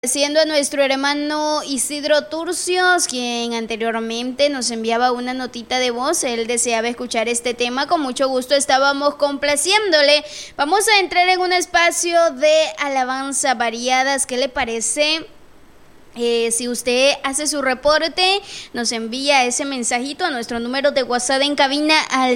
Agradeciendo a nuestro hermano Isidro Turcios, quien anteriormente nos enviaba una notita de voz. Él deseaba escuchar este tema, con mucho gusto estábamos complaciéndole. Vamos a entrar en un espacio de alabanza variadas. ¿Qué le parece? Si usted hace su reporte, nos envía ese mensajito a nuestro número de WhatsApp en cabina al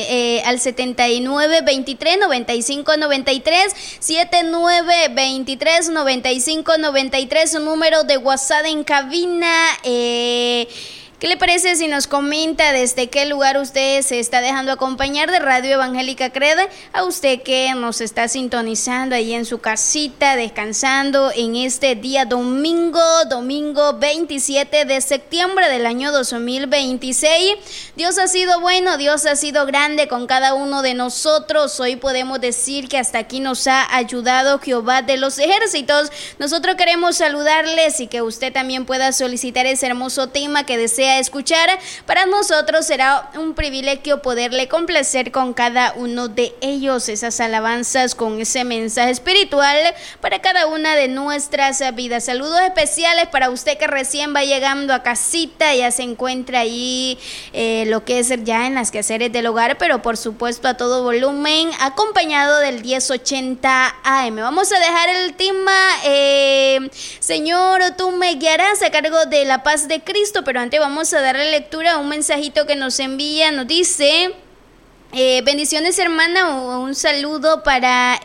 79 23 95 93 79 23 95 93, su número de WhatsApp en cabina. ¿Qué le parece si nos comenta desde qué lugar usted se está dejando acompañar de Radio Evangélica Cred? A usted que nos está sintonizando ahí en su casita, descansando en este día domingo 27 de septiembre del año 2026. Dios ha sido bueno, Dios ha sido grande con cada uno de nosotros. Hoy podemos decir que hasta aquí nos ha ayudado Jehová de los ejércitos. Nosotros queremos saludarles y que usted también pueda solicitar ese hermoso tema que desea escuchar. Para nosotros será un privilegio poderle complacer con cada uno de ellos, esas alabanzas con ese mensaje espiritual para cada una de nuestras vidas. Saludos especiales para usted que recién va llegando a casita, ya se encuentra ahí lo que es ya en las quehaceres del hogar, pero por supuesto a todo volumen, acompañado del 1080 AM. Vamos a dejar el tema Señor, tú me guiarás, a cargo de La Paz de Cristo, pero antes vamos a darle lectura a un mensajito que nos envía. Nos dice: bendiciones, hermana, un saludo para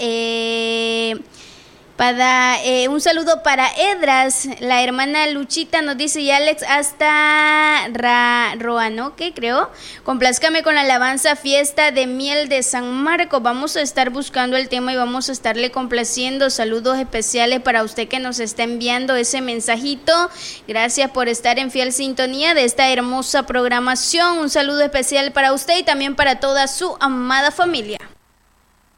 un saludo para Edras. La hermana Luchita nos dice, y Alex hasta Roanoke, creo. Complázcame con la alabanza Fiesta de Miel de San Marcos. Vamos a estar buscando el tema y vamos a estarle complaciendo. Saludos especiales para usted que nos está enviando ese mensajito. Gracias por estar en fiel sintonía de esta hermosa programación. Un saludo especial para usted y también para toda su amada familia.